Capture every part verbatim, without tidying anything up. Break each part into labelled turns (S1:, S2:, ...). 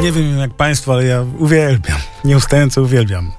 S1: Nie wiem jak państwo, ale ja uwielbiam. Nieustająco uwielbiam.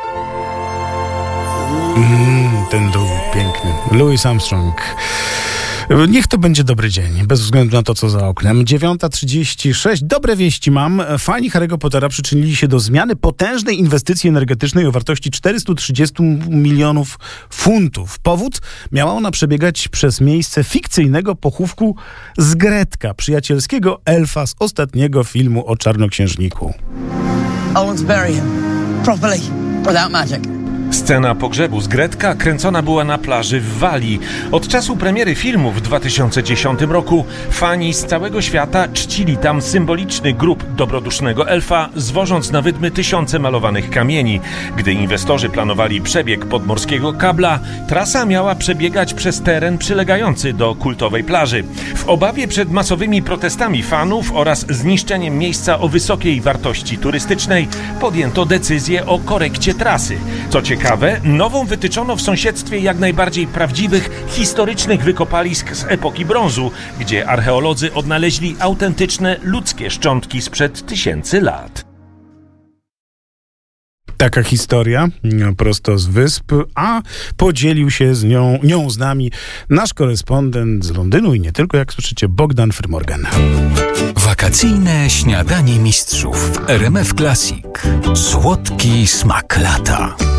S1: Mm, ten dół piękny. Louis Armstrong. Niech to będzie dobry dzień, bez względu na to, co za oknem. dziewiąta trzydzieści sześć. Dobre wieści mam. Fani Harry'ego Pottera przyczynili się do zmiany potężnej inwestycji energetycznej o wartości czterysta trzydzieści milionów funtów. Powód? Miała ona przebiegać przez miejsce fikcyjnego pochówku Zgretka, przyjacielskiego elfa z ostatniego filmu o Czarnoksiężniku.
S2: I want to bury him properly, without magic.
S3: Scena pogrzebu Zgretka kręcona była na plaży w Walii. Od czasu premiery filmu w dwa tysiące dziesiątym roku fani z całego świata czcili tam symboliczny grób dobrodusznego elfa, zwożąc na wydmy tysiące malowanych kamieni. Gdy inwestorzy planowali przebieg podmorskiego kabla, trasa miała przebiegać przez teren przylegający do kultowej plaży. W obawie przed masowymi protestami fanów oraz zniszczeniem miejsca o wysokiej wartości turystycznej podjęto decyzję o korekcie trasy. Co ciekawe, Ciekawe, nową wytyczono w sąsiedztwie jak najbardziej prawdziwych, historycznych wykopalisk z epoki brązu, gdzie archeolodzy odnaleźli autentyczne ludzkie szczątki sprzed tysięcy lat.
S1: Taka historia, prosto z wysp, a podzielił się z nią, nią z nami nasz korespondent z Londynu i nie tylko, jak słyszycie, Bogdan Frymorgan.
S4: Wakacyjne śniadanie mistrzów w R M F Classic. Słodki smak lata.